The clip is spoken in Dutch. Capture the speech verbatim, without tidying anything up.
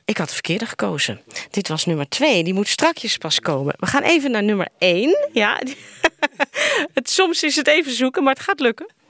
Ik had de verkeerde gekozen. Dit was nummer twee. Die moet strakjes pas komen. We gaan even naar nummer één. Ja. het, soms is het even zoeken, maar het gaat lukken.